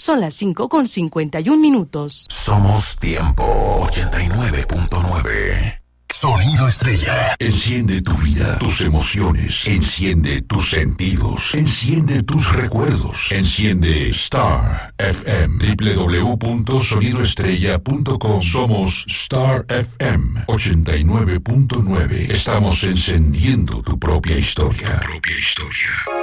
Son las 5:51. Somos Tiempo 89.9. Sonido Estrella. Enciende tu vida, tus emociones. Enciende tus sentidos. Enciende tus recuerdos. Enciende Star FM. www.sonidoestrella.com. Somos Star FM 89.9. Estamos encendiendo tu propia historia. Tu propia historia.